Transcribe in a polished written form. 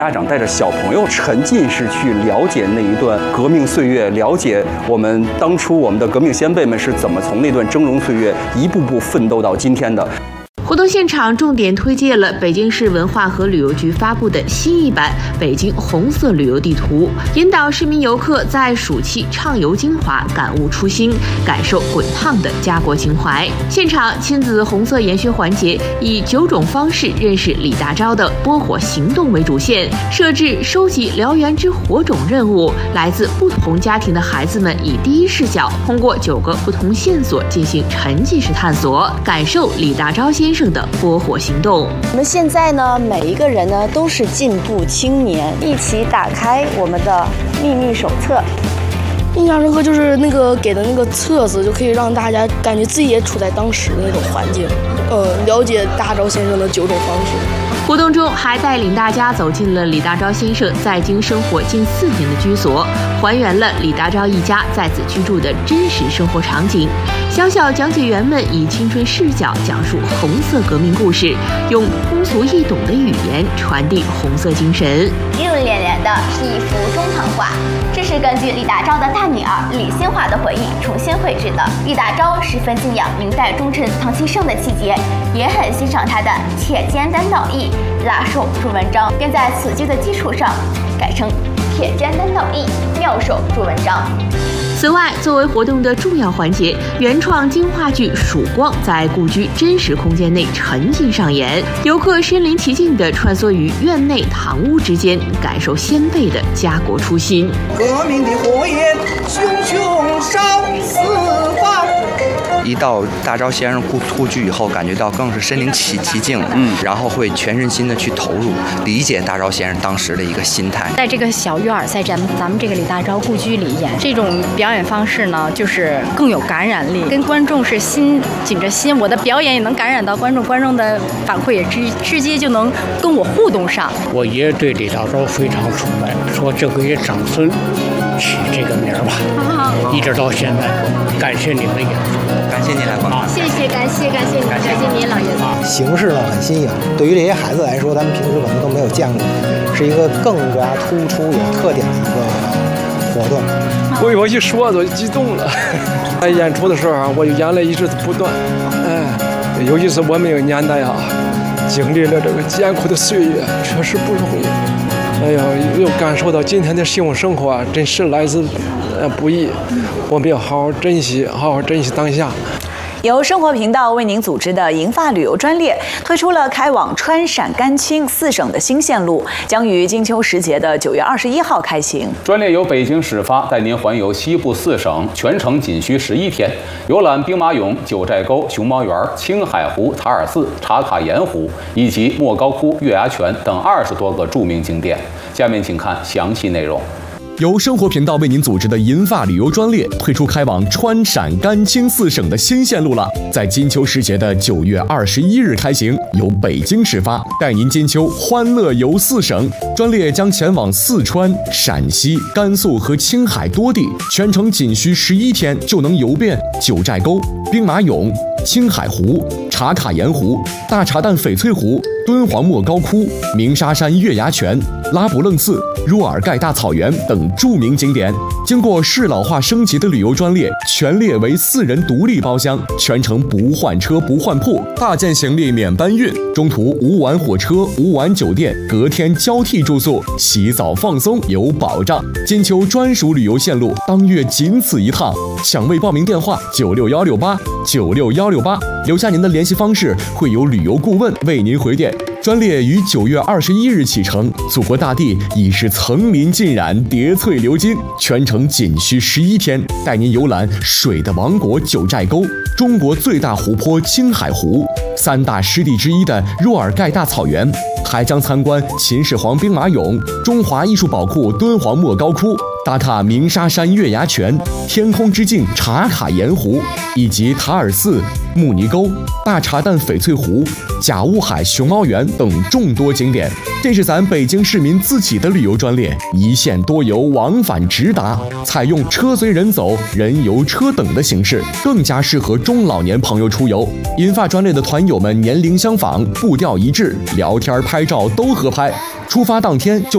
家长带着小朋友沉浸式去了解那一段革命岁月，了解我们当初我们的革命先辈们是怎么从那段峥嵘岁月一步步奋斗到今天的。 活动现场重点推介了北京市文化和旅游局发布的新一版北京红色旅游地图，引导市民游客在暑期畅游金华，感悟初心，感受滚烫的家国情怀。现场亲子红色研学环节以9种方式认识李大钊的拨火行动为主线，设置收集燎原之火种任务，来自不同家庭的孩子们以第一视角，通过9个不同线索进行沉浸式探索，感受李大钊先生的拨火行动。 我们现在呢，每一个人呢都是进步青年，一起打开我们的秘密手册。 印象深刻就是那个给的那个册子，就可以让大家感觉自己也处在当时的那种环境，了解大钊先生的9种方式。 活动中还带领大家走进了李大钊先生在京生活近4年的居所，还原了李大钊一家在此居住的真实生活场景。小小讲解员们以青春视角讲述红色革命故事，用通俗易懂的语言传递红色精神。 映入眼帘的是一幅中堂画，这是根据李大钊的大女儿李新华的回忆重新绘制的。李大钊十分敬仰明代忠臣唐其盛的气节，也很欣赏他的铁肩担道义、拉手著文章，便在此句的基础上改成铁肩担道义、妙手著文章。 此外，作为活动的重要环节，原创京话剧《曙光》在故居真实空间内沉浸上演，游客身临其境地穿梭于院内堂屋之间，感受先辈的家国初心。 革命的火焰熊熊烧四方。 一到大钊先生故居以后，感觉到更是身临其境，然后会全身心的去投入，理解大钊先生当时的一个心态。 在这个小院儿，在咱们这个李大钊故居里演这种表演方式呢，就是更有感染力，跟观众是心紧着心，我的表演也能感染到观众，观众的反馈也直接就能跟我互动上。 我爷对李大钊非常崇拜，说就给长孙取这个名儿吧，一直到现在。感谢您的演出， 感谢您来观看， 谢谢，感谢您老爷子。 形式呢很新颖，对于这些孩子来说，他们平时可能都没有见过，是一个更加突出有特点的一个活动。 我一说都激动了，在演出的时候我眼泪一直不断。尤其是我们这个年代经历了这个艰苦的岁月，确实不容易。又感受到今天的幸福生活真是来自不易，我们要好好珍惜当下。 由生活频道为您组织的银发旅游专列推出了开往川陕甘青4省的新线路，将于金秋时节的9月21号开行。 专列由北京始发，带您环游西部4省，全程仅需11天，游览兵马俑、九寨沟、熊猫园、青海湖、塔尔寺、茶卡盐湖以及莫高窟、月牙泉等20多个著名景点。下面请看详细内容。 由生活频道为您组织的银发旅游专列推出开往川陕甘青4省的新线路了，在金秋时节的9月21日开行，由北京始发，带您金秋欢乐游4省。专列将前往四川、陕西、甘肃和青海多地，全程仅需11天就能游遍九寨沟、兵马俑、青海湖、茶卡盐湖、大茶蛋翡翠湖、敦煌莫高窟、鸣沙山月牙泉、拉卜楞寺、若尔盖大草原等著名景点。经过适老化升级的旅游专列，全列为4人独立包厢，全程不换车不换铺，大件行李免搬运，中途无晚火车无晚酒店，隔天交替住宿，洗澡放松有保障。金秋专属旅游线路，当月仅此一趟。抢位报名电话96168，留下您的联系方式，会有旅游顾问为您回电。专列于9月21日启程，祖国大地已是层林尽染，叠翠流金，全程仅需11天，带您游览水的王国九寨沟、中国最大湖泊青海湖、3大湿地之一的若尔盖大草原，还将参观秦始皇兵马俑、中华艺术宝库敦煌莫高窟，打卡鸣沙山月牙泉、天空之镜茶卡盐湖，以及塔尔寺、慕尼沟、大茶蛋翡翠湖、甲雾海熊猫园等众多景点。这是咱北京市民自己的旅游专列，一线多游，往返直达，采用车随人走、人游车等的形式，更加适合中老年朋友出游。银发专列的团友们年龄相仿，步调一致，聊天拍照都合拍。出发当天就